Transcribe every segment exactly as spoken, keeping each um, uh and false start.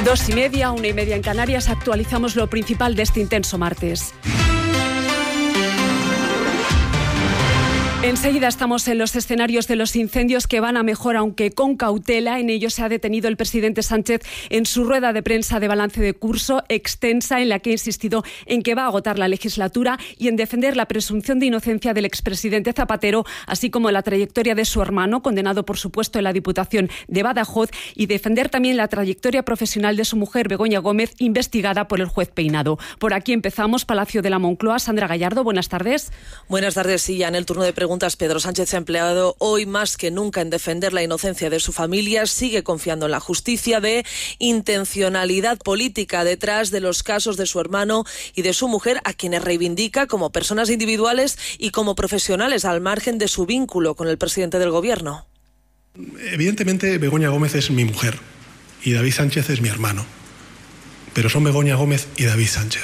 Dos y media, una y media en Canarias, actualizamos lo principal de este intenso martes. Enseguida estamos en los escenarios de los incendios que van a mejor, aunque con cautela. En ello se ha detenido el presidente Sánchez en su rueda de prensa de balance de curso extensa, en la que ha insistido en que va a agotar la legislatura y en defender la presunción de inocencia del expresidente Zapatero, así como la trayectoria de su hermano, condenado por supuesto en la Diputación de Badajoz, y defender también la trayectoria profesional de su mujer, Begoña Gómez, investigada por el juez Peinado. Por aquí empezamos, Palacio de la Moncloa. Sandra Gallardo, buenas tardes. Buenas tardes. Sí, ya en el turno de preguntas, Pedro Sánchez se ha empleado hoy más que nunca en defender la inocencia de su familia. Sigue confiando en la justicia. Ve intencionalidad política detrás de los casos de su hermano y de su mujer, a quienes reivindica como personas individuales y como profesionales, al margen de su vínculo con el presidente del Gobierno. Evidentemente, Begoña Gómez es mi mujer y David Sánchez es mi hermano, pero son Begoña Gómez y David Sánchez.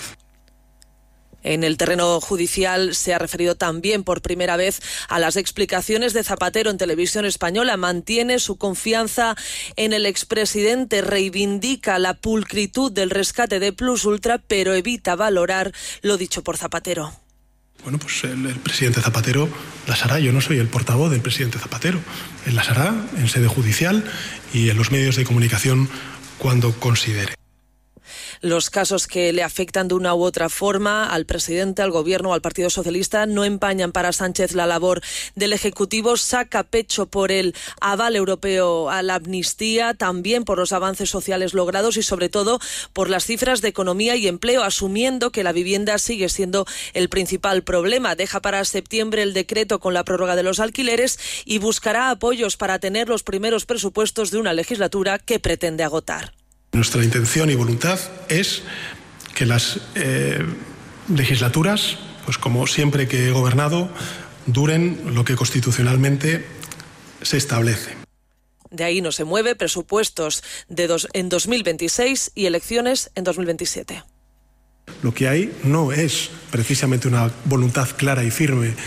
En el terreno judicial se ha referido también por primera vez a las explicaciones de Zapatero en Televisión Española. Mantiene su confianza en el expresidente, reivindica la pulcritud del rescate de Plus Ultra, pero evita valorar lo dicho por Zapatero. Bueno, pues el, el presidente Zapatero las hará. Yo no soy el portavoz del presidente Zapatero. Él las hará en sede judicial y en los medios de comunicación cuando considere. Los casos que le afectan de una u otra forma al presidente, al Gobierno o al Partido Socialista no empañan para Sánchez la labor del Ejecutivo. Saca pecho por el aval europeo a la amnistía, también por los avances sociales logrados y sobre todo por las cifras de economía y empleo, asumiendo que la vivienda sigue siendo el principal problema. Deja para septiembre el decreto con la prórroga de los alquileres y buscará apoyos para tener los primeros presupuestos de una legislatura que pretende agotar. Nuestra intención y voluntad es que las eh, legislaturas, pues como siempre que he gobernado, duren lo que constitucionalmente se establece. De ahí no se mueve. Presupuestos de dos, en dos mil veintiséis y elecciones en dos mil veintisiete. Lo que hay no es precisamente una voluntad clara y firme